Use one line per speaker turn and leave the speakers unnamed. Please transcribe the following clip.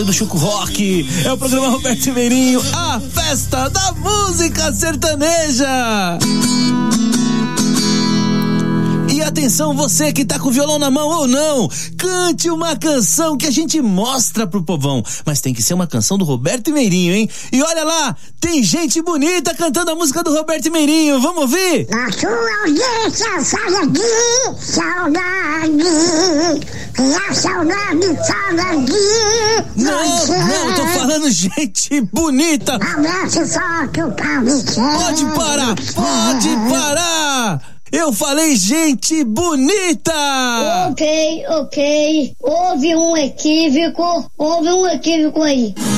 do Chuco Rock. É o programa Roberto Meirinho, a festa da música sertaneja. E atenção, você que tá com o violão na mão ou não, cante uma canção que a gente mostra pro povão, mas tem que ser uma canção do Roberto Meirinho, hein? E olha lá, tem gente bonita cantando a música do Roberto Meirinho, vamos ouvir?
Na sua audiência sai aqui, saudade, a saudade sai daqui.
Não, tô falando gente bonita.
Abraço forte pra você.
Pode parar. Eu falei gente bonita!
Ok. Houve um equívoco aí.